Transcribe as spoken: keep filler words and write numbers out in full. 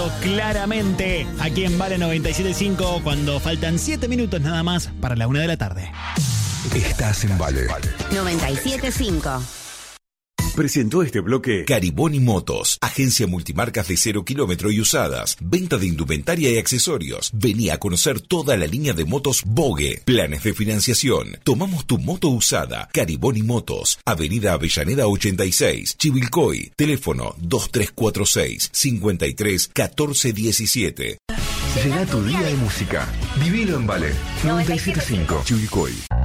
Claramente, aquí en Vale noventa y siete punto cinco, cuando faltan siete minutos nada más para la una de la tarde. Estás en Vale noventa y siete punto cinco. Presentó este bloque Cariboni Motos, agencia multimarcas de cero kilómetro y usadas, venta de indumentaria y accesorios. Vení a conocer toda la línea de motos Vogue, planes de financiación. Tomamos tu moto usada. Cariboni Motos, Avenida Avellaneda ochenta y seis, Chivilcoy, teléfono dos tres cuatro seis, cinco tres uno cuatro uno siete. Llena tu día de música. Vivilo en Vale noventa y siete punto cinco. Chivilcoy.